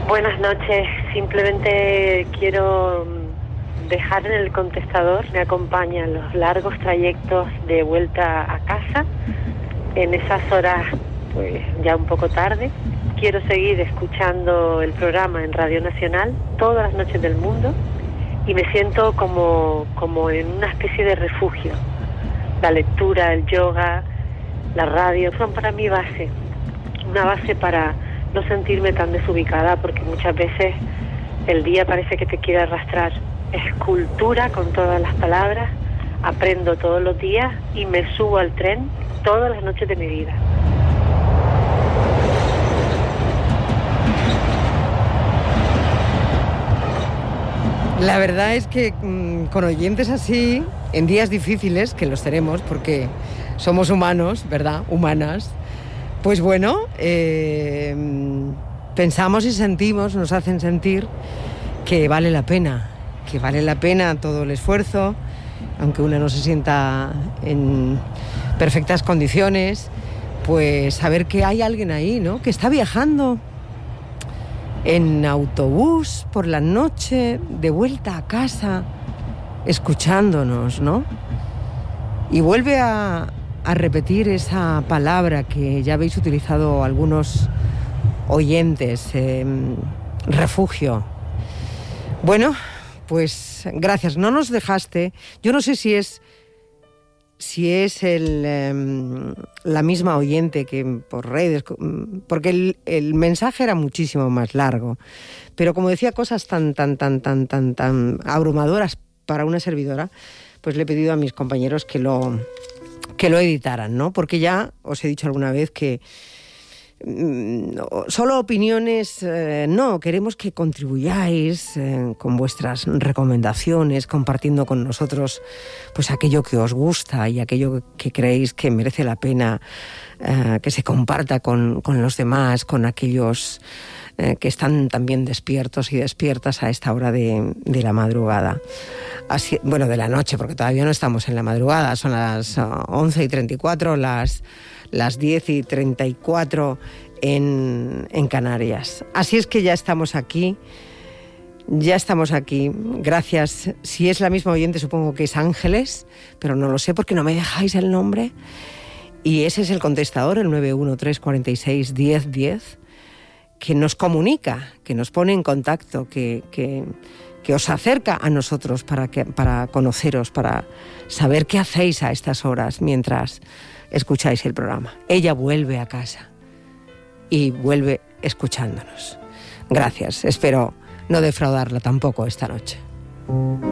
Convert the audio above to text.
Buenas noches. Simplemente quiero dejar en el contestador, me acompañan los largos trayectos de vuelta a casa, en esas horas pues ya un poco tarde. Quiero seguir escuchando el programa en Radio Nacional todas las noches del mundo y me siento como en una especie de refugio. La lectura, el yoga, la radio son para mí base, una base para no sentirme tan desubicada, porque muchas veces el día parece que te quiere arrastrar. Es cultura con todas las palabras, aprendo todos los días y me subo al tren todas las noches de mi vida. La verdad es que con oyentes así, en días difíciles, que los tenemos porque somos humanos, ¿verdad? Humanas, pues bueno, pensamos y sentimos, nos hacen sentir que vale la pena todo el esfuerzo, aunque uno no se sienta en perfectas condiciones, pues saber que hay alguien ahí, ¿no?, que está viajando en autobús por la noche, de vuelta a casa, escuchándonos, ¿no? Y vuelve a repetir esa palabra que ya habéis utilizado algunos oyentes, refugio. Bueno, pues gracias. No nos dejaste. Yo no sé si es la misma oyente que por redes, porque el mensaje era muchísimo más largo, pero como decía cosas tan abrumadoras para una servidora, pues le he pedido a mis compañeros que lo editaran, ¿no? Porque ya os he dicho alguna vez que solo opiniones no, queremos que contribuyáis con vuestras recomendaciones, compartiendo con nosotros pues aquello que os gusta y aquello que creéis que merece la pena que se comparta con los demás, con aquellos que están también despiertos y despiertas a esta hora de la madrugada. Así, bueno, de la noche, porque todavía no estamos en la madrugada, son las 11:34, las 10:34 en Canarias. Así es que ya estamos aquí. Gracias. Si es la misma oyente, supongo que es Ángeles, pero no lo sé porque no me dejáis el nombre. Y ese es el contestador, el 913461010, que nos comunica, que nos pone en contacto, que os acerca a nosotros para conoceros, para saber qué hacéis a estas horas mientras escucháis el programa. Ella vuelve a casa y vuelve escuchándonos. Gracias, espero no defraudarla tampoco esta noche.